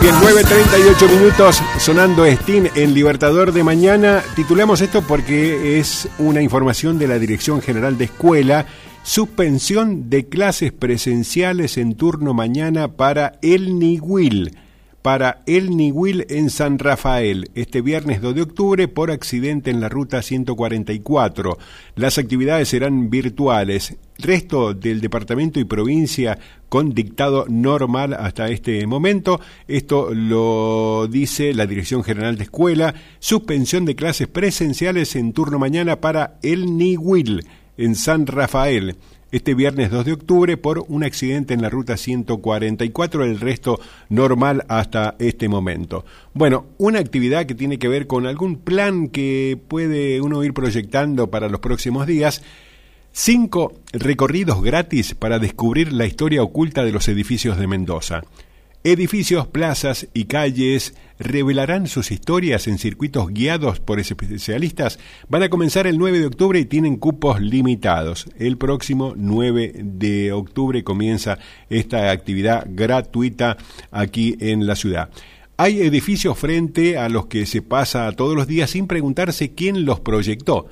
Bien, 9:38 minutos sonando Sting en Libertador de Mañana. Titulamos esto porque es una información de la Dirección General de Escuela. Suspensión de clases presenciales en turno mañana para el Niwil. Para el Niwil en San Rafael, este viernes 2 de octubre por accidente en la ruta 144. Las actividades serán virtuales. Resto del departamento y provincia con dictado normal hasta este momento. Esto lo dice la Dirección General de Escuela. Suspensión de clases presenciales en turno mañana para el Niwil en San Rafael. Este viernes 2 de octubre por un accidente en la ruta 144, el resto normal hasta este momento. Bueno, una actividad que tiene que ver con algún plan que puede uno ir proyectando para los próximos días. 5 recorridos gratis para descubrir la historia oculta de los edificios de Mendoza. Edificios, plazas y calles revelarán sus historias en circuitos guiados por especialistas. Van a comenzar el 9 de octubre y tienen cupos limitados. El próximo 9 de octubre comienza esta actividad gratuita aquí en la ciudad. Hay edificios frente a los que se pasa todos los días sin preguntarse quién los proyectó,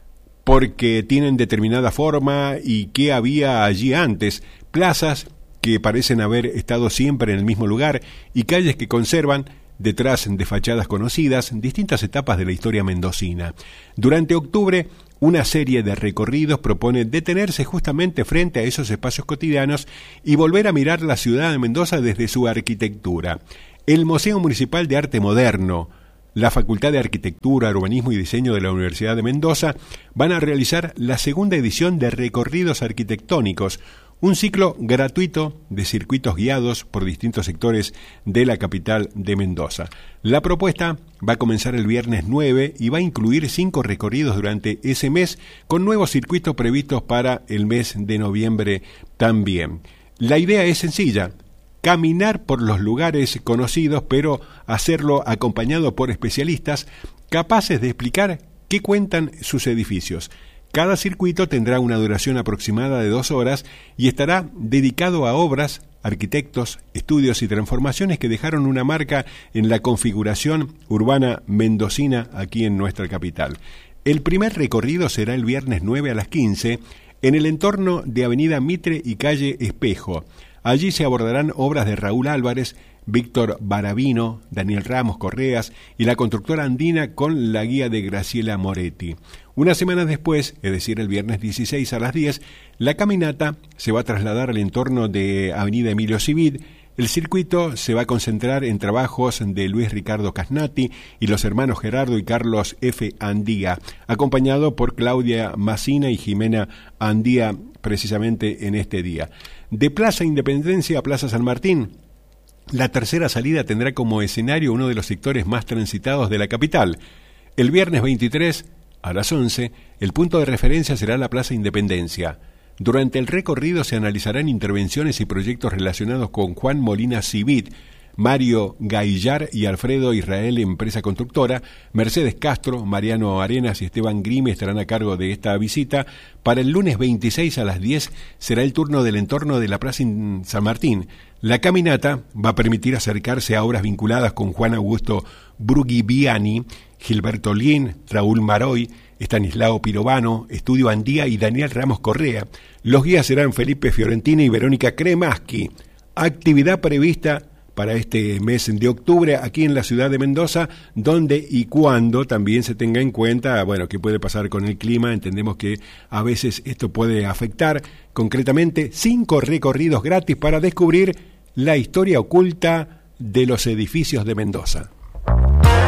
porque tienen determinada forma y qué había allí antes. Plazas que parecen haber estado siempre en el mismo lugar y calles que conservan, detrás de fachadas conocidas, distintas etapas de la historia mendocina. Durante octubre, una serie de recorridos propone detenerse justamente frente a esos espacios cotidianos y volver a mirar la ciudad de Mendoza desde su arquitectura. El Museo Municipal de Arte Moderno, la Facultad de Arquitectura, Urbanismo y Diseño de la Universidad de Mendoza van a realizar la segunda edición de Recorridos Arquitectónicos, un ciclo gratuito de circuitos guiados por distintos sectores de la capital de Mendoza. La propuesta va a comenzar el viernes 9 y va a incluir 5 recorridos durante ese mes, con nuevos circuitos previstos para el mes de noviembre también. La idea es sencilla: caminar por los lugares conocidos, pero hacerlo acompañado por especialistas capaces de explicar qué cuentan sus edificios. Cada circuito tendrá una duración aproximada de 2 horas y estará dedicado a obras, arquitectos, estudios y transformaciones que dejaron una marca en la configuración urbana mendocina aquí en nuestra capital. El primer recorrido será el viernes 9 a las 15 en el entorno de Avenida Mitre y Calle Espejo. Allí se abordarán obras de Raúl Álvarez, Víctor Baravino, Daniel Ramos Correas y la constructora andina con la guía de Graciela Moretti. Unas semanas después, es decir, el viernes 16 a las 10, la caminata se va a trasladar al entorno de Avenida Emilio Civit. El circuito se va a concentrar en trabajos de Luis Ricardo Casnati y los hermanos Gerardo y Carlos F. Andía, acompañado por Claudia Massina y Jimena Andía, precisamente en este día. De Plaza Independencia a Plaza San Martín, la tercera salida tendrá como escenario uno de los sectores más transitados de la capital. El viernes 23, a las 11, el punto de referencia será la Plaza Independencia. Durante el recorrido se analizarán intervenciones y proyectos relacionados con Juan Molina Civit, Mario Gaillar y Alfredo Israel, empresa constructora. Mercedes Castro, Mariano Arenas y Esteban Grime estarán a cargo de esta visita. Para el lunes 26 a las 10 será el turno del entorno de la Plaza San Martín. La caminata va a permitir acercarse a obras vinculadas con Juan Augusto Brugiviani, Gilberto Lin, Raúl Maroy, Estanislao Pirovano, Estudio Andía y Daniel Ramos Correa. Los guías serán Felipe Fiorentina y Verónica Kremaski. Actividad prevista para este mes de octubre aquí en la ciudad de Mendoza, donde y cuando también se tenga en cuenta, qué puede pasar con el clima. Entendemos que a veces esto puede afectar. Concretamente, 5 recorridos gratis para descubrir la historia oculta de los edificios de Mendoza.